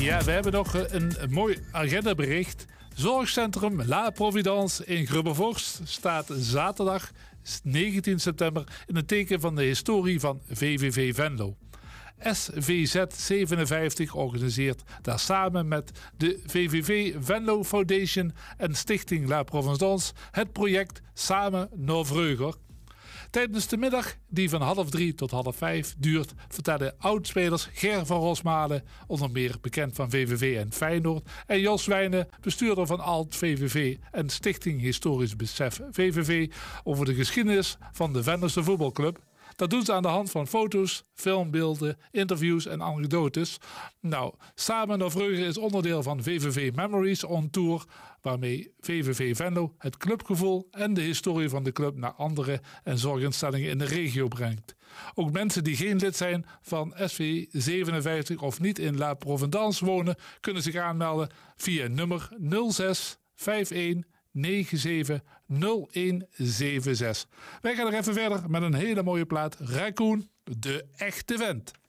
Ja, we hebben nog een mooi agendabericht. Zorgcentrum La Providence in Grubbevorst staat zaterdag 19 september in het teken van de historie van VVV Venlo. SVZ 57 organiseert daar samen met de VVV Venlo Foundation en Stichting La Providence het project Samen naar Vreugger. Tijdens de middag, die van 2:30 tot 4:30 duurt, vertellen oudspelers Ger van Rosmalen, onder meer bekend van VVV en Feyenoord, en Jos Wijnen, bestuurder van Alt VVV en Stichting Historisch Besef VVV, over de geschiedenis van de Venlose voetbalclub. Dat doen ze aan de hand van foto's, filmbeelden, interviews en anekdotes. Nou, Samen naar Vreugde is onderdeel van VVV Memories on Tour, waarmee VVV Venlo het clubgevoel en de historie van de club naar andere en zorginstellingen in de regio brengt. Ook mensen die geen lid zijn van SV 57 of niet in La Providence wonen, kunnen zich aanmelden via nummer 06 51 970176. Wij gaan nog even verder met een hele mooie plaat. Raccoon, de echte vent.